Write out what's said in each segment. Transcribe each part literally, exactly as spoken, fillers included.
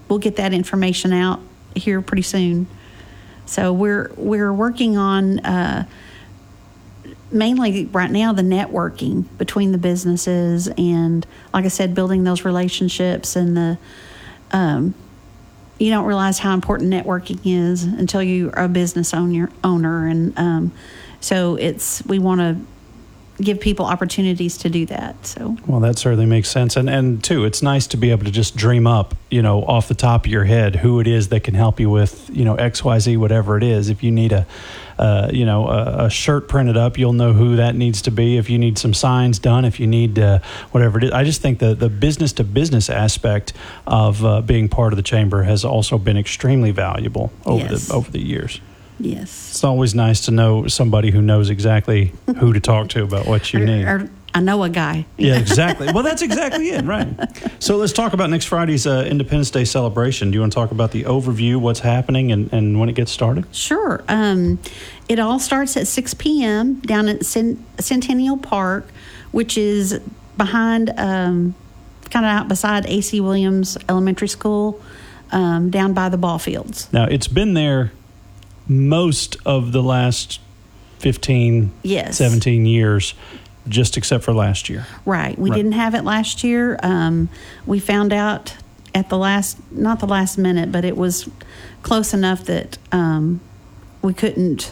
we'll get that information out here pretty soon. So we're we're working on uh, mainly right now the networking between the businesses, and like I said, building those relationships. And the um, you don't realize how important networking is until you are a business owner. Owner, and um, so it's we want to give people opportunities to do that. So well, that certainly makes sense, and and too, it's nice to be able to just dream up, you know, off the top of your head who it is that can help you with, you know, X Y Z, whatever it is. If you need a, uh, you know, a, a shirt printed up, you'll know who that needs to be. If you need some signs done, if you need uh, whatever it is, I just think the the business to business aspect of uh, being part of the chamber has also been extremely valuable over yes. the over the years. Yes. It's always nice to know somebody who knows exactly who to talk to about what you or, need. Or I know a guy. Yeah, exactly. Well, that's exactly it, right. So let's talk about next Friday's uh, Independence Day celebration. Do you want to talk about the overview, what's happening, and, and when it gets started? Sure. Um, it all starts at six p.m. down at Cent- Centennial Park, which is behind, um, kind of out beside A C Williams Elementary School, um, down by the ball fields. Now, it's been there most of the last fifteen, yes. seventeen years, just except for last year. Right. We right. didn't have it last year. Um, we found out at the last, not the last minute, but it was close enough that um, we couldn't.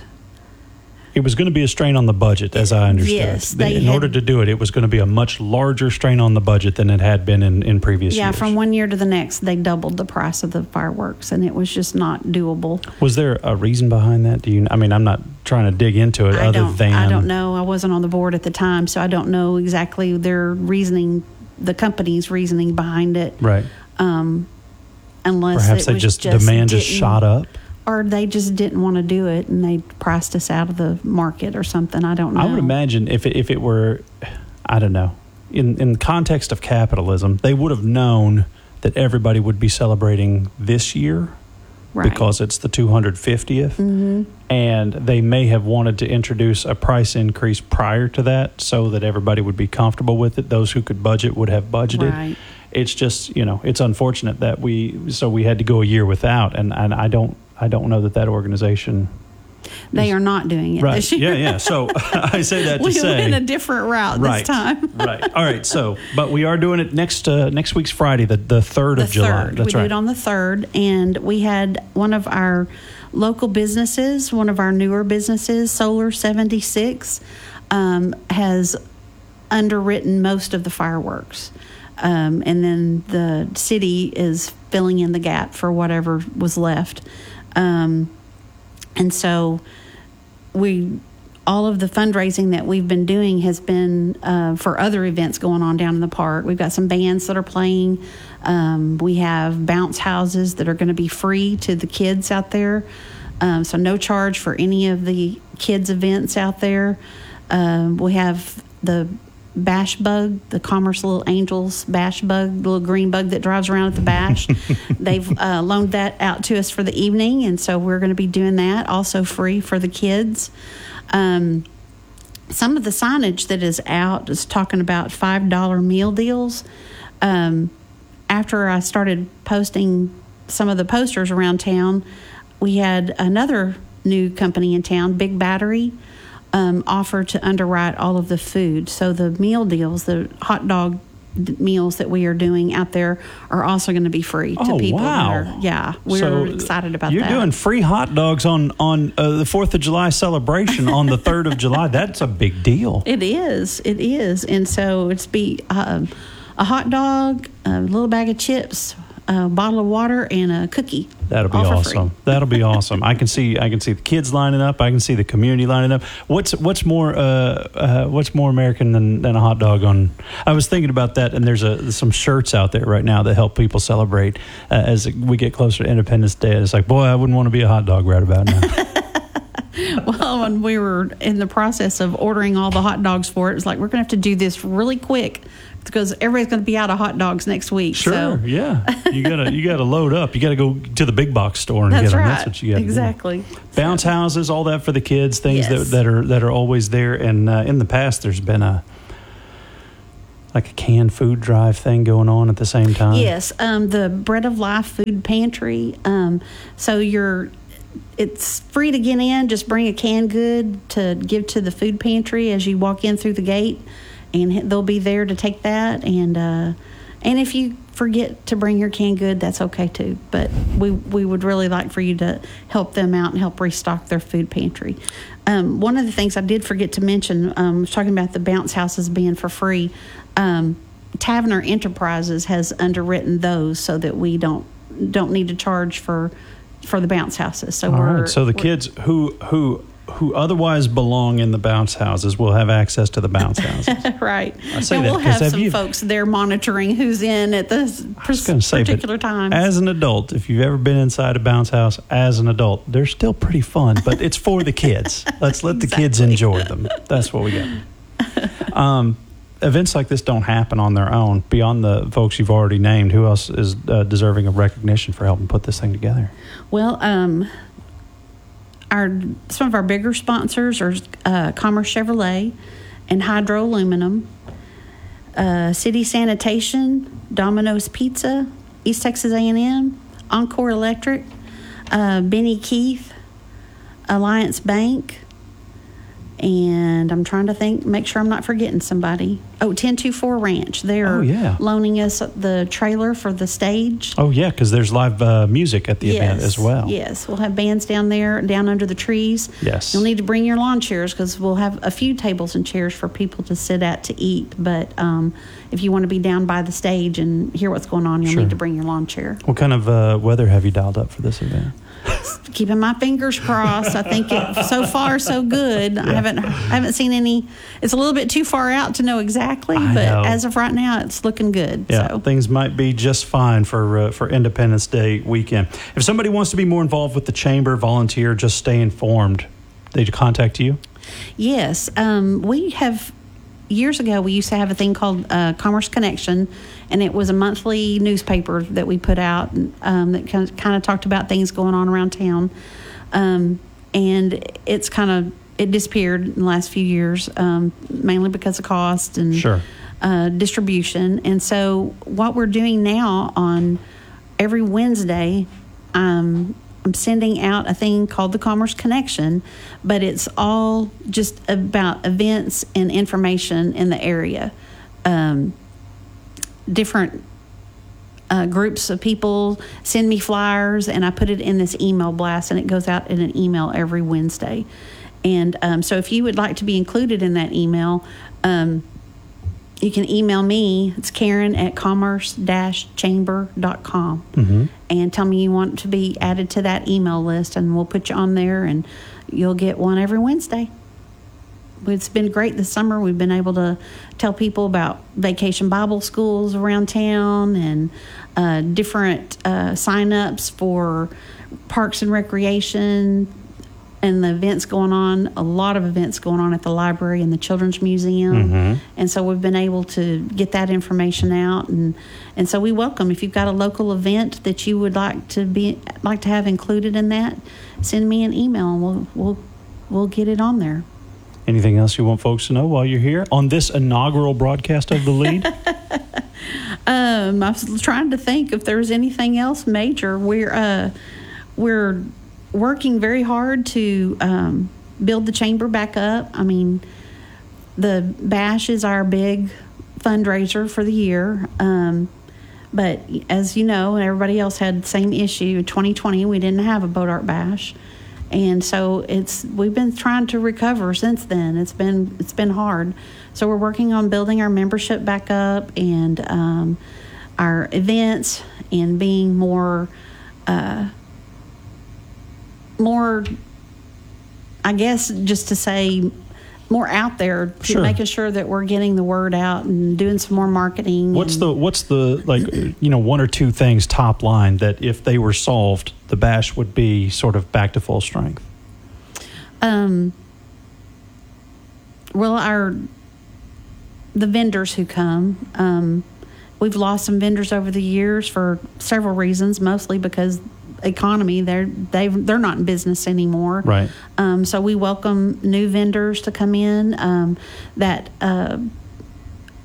It was going to be a strain on the budget, as I understood. Yes. They in had, order to do it, it was going to be a much larger strain on the budget than it had been in, in previous yeah, years. Yeah, from one year to the next, they doubled the price of the fireworks, and it was just not doable. Was there a reason behind that? Do you? I mean, I'm not trying to dig into it I other don't, than... I don't know. I wasn't on the board at the time, so I don't know exactly their reasoning, the company's reasoning behind it. Right. Um, unless Perhaps it they was just, just demand just shot up? Or they just didn't want to do it, and they priced us out of the market or something. I don't know. I would imagine if it, if it were, I don't know, in, in the context of capitalism, they would have known that everybody would be celebrating this year right. because it's the two hundred fiftieth. Mm-hmm. And they may have wanted to introduce a price increase prior to that so that everybody would be comfortable with it. Those who could budget would have budgeted. Right. It's just, you know, it's unfortunate that we, so we had to go a year without. And, and I don't, I don't know that that organization. They is, are not doing it right. this year. Yeah, yeah. So I say that to we say. We went a different route right, this time. right. All right. So, but we are doing it next uh, next week's Friday, the, the third the of July. third. That's we right. do it on the third. And we had one of our local businesses, one of our newer businesses, Solar seventy-six, um, has underwritten most of the fireworks. Um, and then the city is filling in the gap for whatever was left. Um, and so we, all of the fundraising that we've been doing has been uh, for other events going on down in the park. We've got some bands that are playing. Um, we have bounce houses that are going to be free to the kids out there. Um, so no charge for any of the kids' events out there. Um, we have the bash bug, the Commerce Little Angels bash bug, the little green bug that drives around at the bash. They've uh, loaned that out to us for the evening, and so we're going to be doing that, also free for the kids. Um, some of the signage that is out is talking about five dollar meal deals. Um, after I started posting some of the posters around town, we had another new company in town, Big Battery, Um, offer to underwrite all of the food. So the meal deals, the hot dog d- meals that we are doing out there are also going to be free to oh, people. Wow. That are, yeah, we're so excited about you're that. You're doing free hot dogs on, on uh, the fourth of July celebration on the third of July. That's a big deal. It is. It is. And so it's be um, a hot dog, a little bag of chips, a bottle of water, and a cookie. That'll be awesome. That'll be awesome. I can see. I can see the kids lining up. I can see the community lining up. What's What's more uh, uh, What's more American than, than a hot dog on? I was thinking about that, and there's a some shirts out there right now that help people celebrate uh, as we get closer to Independence Day. It's like, boy, I wouldn't want to be a hot dog right about now. Well, when we were in the process of ordering all the hot dogs for it, it was like, we're going to have to do this really quick because everybody's going to be out of hot dogs next week. Sure, so. yeah. You gotta you gotta load up. You gotta go to the big box store and That's get them. right. That's what you gotta exactly. do. Exactly. Bounce houses, all that for the kids. Things yes. that that are that are always there. And uh, in the past, there's been a like a canned food drive thing going on at the same time? Yes, um, the Bread of Life Food Pantry. Um, so you're, it's free to get in. Just bring a canned good to give to the food pantry as you walk in through the gate, and they'll be there to take that. And uh, and if you forget to bring your canned good, that's okay too. But we we would really like for you to help them out and help restock their food pantry. Um, one of the things I did forget to mention, um, was talking about the bounce houses being for free. Um, Tavener Enterprises has underwritten those so that we don't don't need to charge for for the bounce houses. So All we're right. So the kids who who who otherwise belong in the bounce houses will have access to the bounce houses. Right. I say and that we'll 'cause have have some you- folks there monitoring who's in at this I was gonna say, but particular time. As an adult, if you've ever been inside a bounce house as an adult, they're still pretty fun, but it's for the kids. Let's let the kids Exactly. enjoy them. That's what we got. Um, events like this don't happen on their own. Beyond the folks you've already named, who else is uh, deserving of recognition for helping put this thing together? Well, um, our some of our bigger sponsors are uh, Commerce Chevrolet and Hydro Aluminum, uh, City Sanitation, Domino's Pizza, East Texas A and M, Encore Electric, uh, Benny Keith, Alliance Bank, and I'm trying to think, make sure I'm not forgetting somebody. Oh, ten twenty-four Ranch. They're Oh, yeah. loaning us the trailer for the stage. Oh, yeah, because there's live uh, music at the event as well. Yes, we'll have bands down there, down under the trees. Yes. You'll need to bring your lawn chairs because we'll have a few tables and chairs for people to sit at to eat. But um, if you want to be down by the stage and hear what's going on, you'll Sure. need to bring your lawn chair. What kind of uh, weather have you dialed up for this event? Keeping my fingers crossed. I think it, so far so good. I haven't I haven't seen any. It's a little bit too far out to know exactly, I but know. as of right now, it's looking good. Yeah, So. things might be just fine for uh, for Independence Day weekend. If somebody wants to be more involved with the chamber, volunteer, just stay informed, they contact you? Yes, um, we have. Years ago, we used to have a thing called uh, Commerce Connection, and it was a monthly newspaper that we put out um, that kind of, kind of talked about things going on around town. Um, and it's kind of it disappeared in the last few years, um, mainly because of cost and Sure. uh, distribution. And so, what we're doing now on every Wednesday, um, I'm sending out a thing called the Commerce Connection, but it's all just about events and information in the area. Um, different uh, groups of people send me flyers, and I put it in this email blast, and it goes out in an email every Wednesday. And um, so if you would like to be included in that email, um, you can email me. It's Karen at commerce dash chamber dot com. Mm-hmm. And tell me you want to be added to that email list, and we'll put you on there, and you'll get one every Wednesday. It's been great this summer. We've been able to tell people about vacation Bible schools around town and uh, different uh, sign-ups for parks and recreation and the events going on, a lot of events going on at the library and the Children's Museum. Mhm. And so we've been able to get that information out. And, and so we welcome, if you've got a local event that you would like to be like to have included in that, send me an email and we'll, we'll, we'll get it on there. Anything else you want folks to know while you're here on this inaugural broadcast of The Lead? Um, I was trying to think if there was anything else major. We're uh, we're working very hard to um, build the chamber back up. I mean, the bash is our big fundraiser for the year. Um, but as you know, and everybody else had the same issue. twenty twenty, we didn't have a boat art bash. And so it's we've been trying to recover since then. It's been it's been hard. So we're working on building our membership back up and um, our events and being more uh, more. I guess just to say more out there, to Sure. making sure that we're getting the word out and doing some more marketing. What's and, the what's the like you know one or two things top line that if they were solved, the bash would be sort of back to full strength? Um, well, our the vendors who come, um, we've lost some vendors over the years for several reasons, mostly because economy. They're they they're not in business anymore. Right. Um, so we welcome new vendors to come in um, that uh,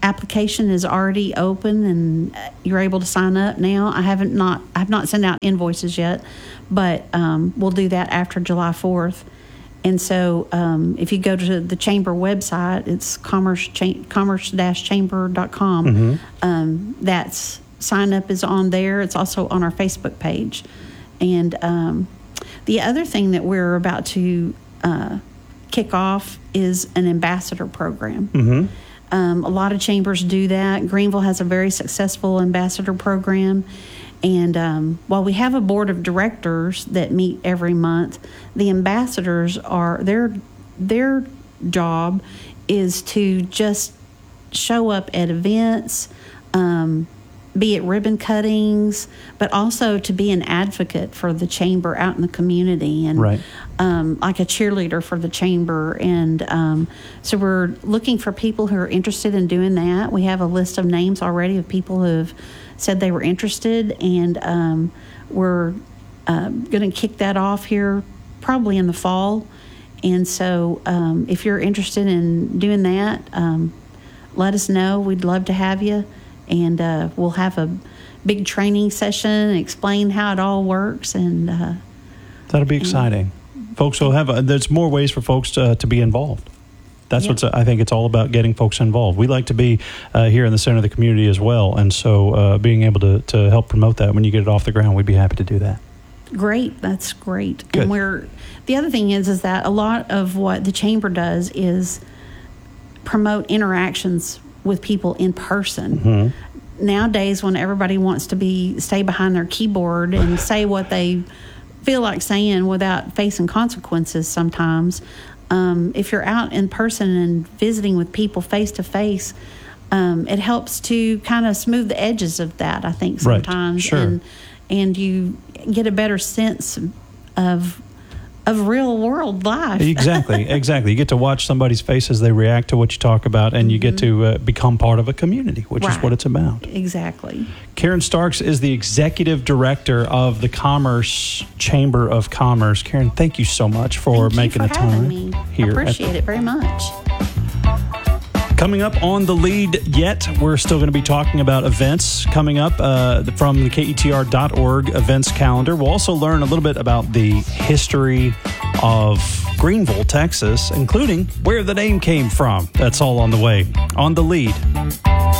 application is already open and you're able to sign up now. I haven't not I've not sent out invoices yet, but um, we'll do that after July fourth. And so um, if you go to the chamber website, it's commerce cha- commerce dash chamber dot com. Mm-hmm. Um, that's sign up is on there. It's also on our Facebook page. And um, the other thing that we're about to uh, kick off is an ambassador program. Mm-hmm. Um, a lot of chambers do that. Greenville has a very successful ambassador program. And um, while we have a board of directors that meet every month, the ambassadors are their their job is to just show up at events, um, be at ribbon cuttings, but also to be an advocate for the chamber out in the community and right. um, like a cheerleader for the chamber. And um, so we're looking for people who are interested in doing that. We have a list of names already of people who have said they were interested, and um, we're uh, going to kick that off here probably in the fall. And so um, if you're interested in doing that, um, let us know. We'd love to have you. And uh, we'll have a big training session and explain how it all works. And uh, that'll be exciting. And, folks will have, a, there's more ways for folks to, to be involved. That's yep. what's, I think it's all about getting folks involved. We like to be uh, here in the center of the community as well. And so uh, being able to, to help promote that when you get it off the ground, we'd be happy to do that. Great. That's great. Good. And we're, the other thing is, is that a lot of what the chamber does is promote interactions with people in person. Mm-hmm. Nowadays, when everybody wants to be stay behind their keyboard and say what they feel like saying without facing consequences sometimes, um, if you're out in person and visiting with people face to face, um, it helps to kind of smooth the edges of that, I think, sometimes. Right. Sure. And, and you get a better sense of of real world life. Exactly, exactly. You get to watch somebody's face as they react to what you talk about, and you get to uh, become part of a community, which right. is what it's about. Exactly. Karen Starks is the executive director of the Commerce Chamber of Commerce. Karen, thank you so much for thank making you for the time me. here. I appreciate it very much. Coming up on The Lead Yet, we're still going to be talking about events coming up uh, from the K E T R dot org events calendar. We'll also learn a little bit about the history of Greenville, Texas, including where the name came from. That's all on the way on The Lead.